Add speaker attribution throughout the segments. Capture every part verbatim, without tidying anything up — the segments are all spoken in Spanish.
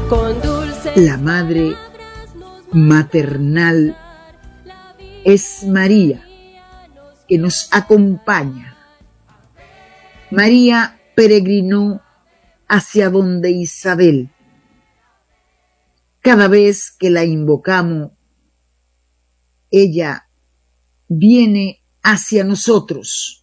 Speaker 1: con dulce.
Speaker 2: La madre maternal es María, que nos acompaña. María peregrinó hacia donde Isabel. Cada vez que la invocamos, ella viene hacia nosotros.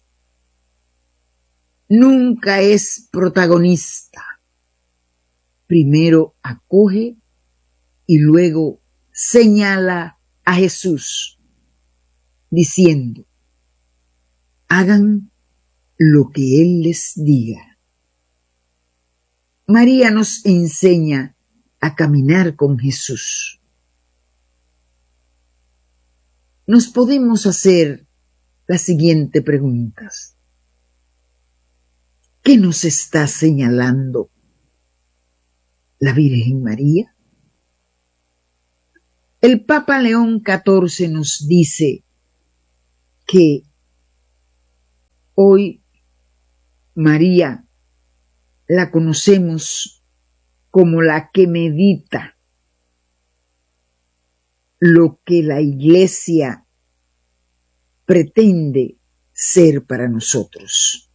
Speaker 2: Nunca es protagonista. Primero acoge y luego señala a Jesús, diciendo: hagan lo que Él les diga. María nos enseña a caminar con Jesús. Nos podemos hacer las siguientes preguntas. ¿Qué nos está señalando la Virgen María? El Papa León catorce nos dice que hoy María la conocemos como la que medita lo que la Iglesia pretende ser para nosotros.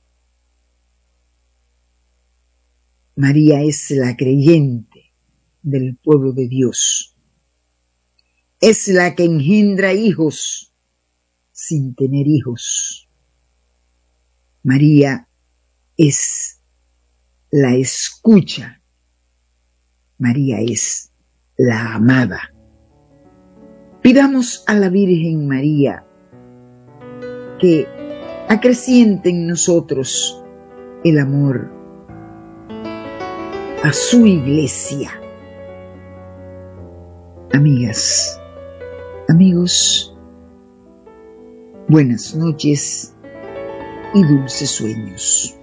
Speaker 2: María es la creyente del pueblo de Dios. Es la que engendra hijos sin tener hijos. María es la escucha. María es la amada. Pidamos a la Virgen María que acreciente en nosotros el amor a su Iglesia. Amigas, amigos, buenas noches y dulces sueños.